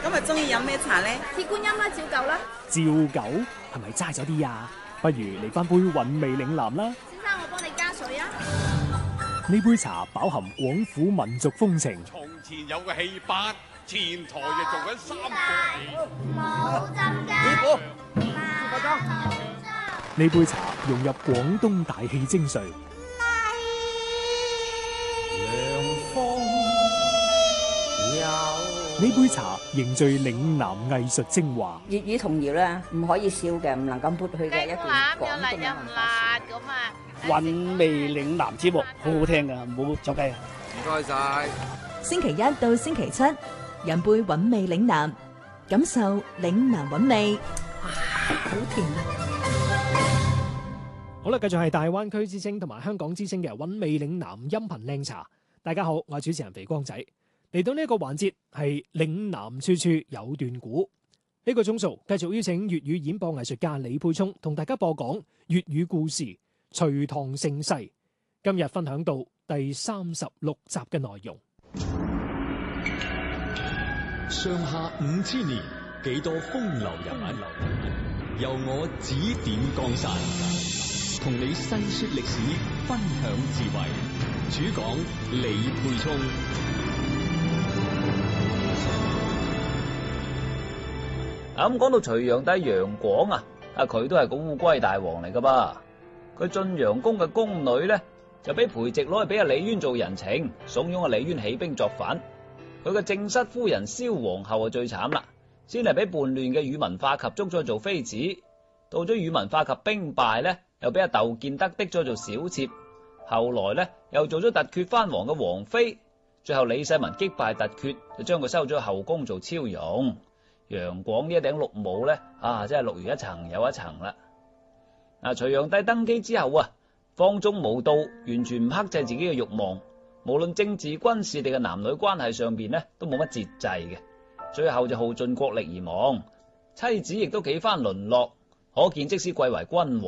今日中意飲咩茶呢？ 鐵觀音啦，照舊啦。 照舊係咪齋咗啲啊？不如嚟翻杯韻味嶺南啦。 先生，我幫你加水啊。 呢杯茶飽含廣府民族風情。 從前有個戲班，前台就做緊三個冇浸㗎。 呢杯茶融入廣東大氣精髓。呢杯茶凝聚嶺南藝術精華。 粵語童謠咧，唔可以笑嘅，唔能夠抹去嘅一段廣東嘅文化。 韻味嶺南節目好好聽噶，唔好走雞啊！ 唔該晒。 星期一到星期七，飲杯韻味嶺南，感受嶺南韻味。哇，好甜啊！ 好啦，繼續係大灣區之聲同埋香港之聲嘅韻味嶺南音頻靚茶。大家好，我係主持人肥光仔。嚟到呢一個環節係嶺南處處有段古。呢個鐘數繼續邀請粵語演播藝術家李沛聰同大家播講粵語故事《隋唐盛世》。今日分享到第36集嘅內容。 上下5000年，幾多風流人物，由我指點江山，同你細說歷史，分享智慧。主講李沛聰。 咁講到隋煬帝楊廣啊，佢都係個烏龜大王嚟噶噃。佢晉陽宮嘅宮女咧，就俾裴寂攞去俾阿李淵做人情，慫恿阿李淵起兵作反。佢嘅正室夫人蕭皇后啊最慘啦，先係俾叛亂嘅宇文化及捉咗做妃子，到咗宇文化及兵敗咧，又俾阿竇建德逼咗做小妾，後來咧又做咗突厥藩王嘅王妃，最後李世民擊敗突厥，就將佢收咗後宮做超容。楊廣呢一頂綠帽咧，真係綠如一層又一層啦。隋煬帝登基之後啊，放縱無道，完全唔克制自己嘅慾望，無論政治、軍事定嘅男女關係上邊咧，都冇乜節制嘅。最後就耗盡國力而亡，妻子亦都幾番淪落，可見即使貴為君王，